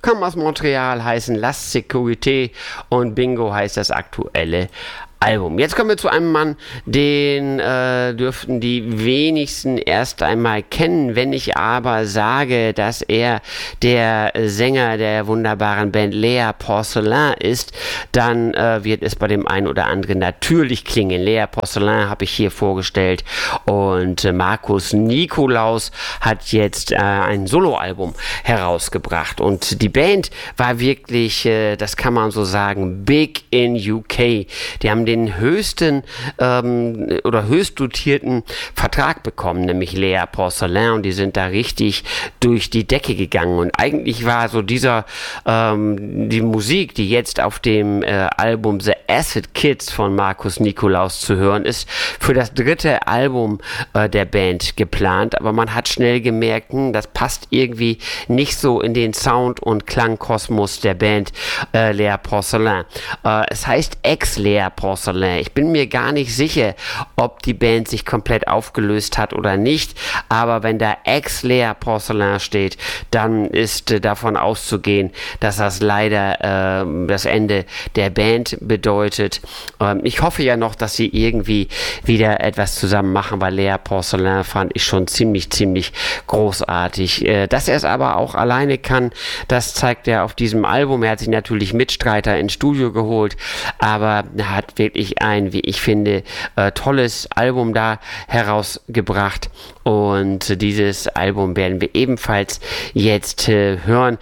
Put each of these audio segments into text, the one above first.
kommen aus Montreal, heißen La Sécurité und Bingo heißt das aktuelle Album. Jetzt kommen wir zu einem Mann, den dürften die wenigsten erst einmal kennen. Wenn ich aber sage, dass er der Sänger der wunderbaren Band Lea Porcelain ist, dann wird es bei dem einen oder anderen natürlich klingen. Lea Porcelain habe ich hier vorgestellt und Markus Nikolaus hat jetzt ein Soloalbum herausgebracht und die Band war wirklich, das kann man so sagen, big in UK. Die haben den höchsten oder höchst dotierten Vertrag bekommen, nämlich Lea Porcelain, und die sind da richtig durch die Decke gegangen. Und eigentlich war so die Musik, die jetzt auf dem Album The Acid Kids von Markus Nikolaus zu hören ist, für das dritte Album der Band geplant, aber man hat schnell gemerkt, das passt irgendwie nicht so in den Sound- und Klangkosmos der Band Lea Porcelain. Es heißt Ex-Lea Porcelain. Ich bin mir gar nicht sicher, ob die Band sich komplett aufgelöst hat oder nicht, aber wenn da Ex-Lea Porcelain steht, dann ist davon auszugehen, dass das leider das Ende der Band bedeutet. Ich hoffe ja noch, dass sie irgendwie wieder etwas zusammen machen, weil Lea Porcelain fand ich schon ziemlich großartig. Dass er es aber auch alleine kann, das zeigt er auf diesem Album. Er hat sich natürlich Mitstreiter ins Studio geholt, aber er hat wirklich ein, wie ich finde, tolles Album da herausgebracht. Und dieses Album werden wir ebenfalls jetzt hören.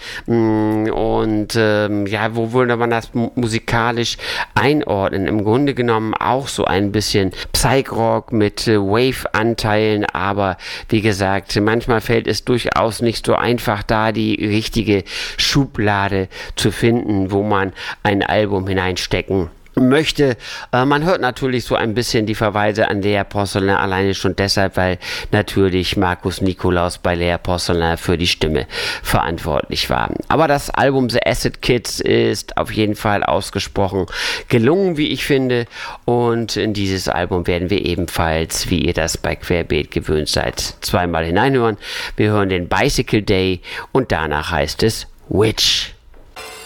Und wo würde man das musikalisch einordnen? Im Grunde genommen auch so ein bisschen Psych-Rock mit Wave-Anteilen, aber wie gesagt, manchmal fällt es durchaus nicht so einfach, da die richtige Schublade zu finden, wo man ein Album hineinstecken möchte. Man hört natürlich so ein bisschen die Verweise an Lea Porcelain alleine schon deshalb, weil natürlich Markus Nikolaus bei Lea Porcelain für die Stimme verantwortlich war. Aber das Album The Acid Kids ist auf jeden Fall ausgesprochen gelungen, wie ich finde, und in dieses Album werden wir ebenfalls, wie ihr das bei Querbeet gewöhnt seid, zweimal hineinhören. Wir hören den Bicycle Day und danach heißt es Witch.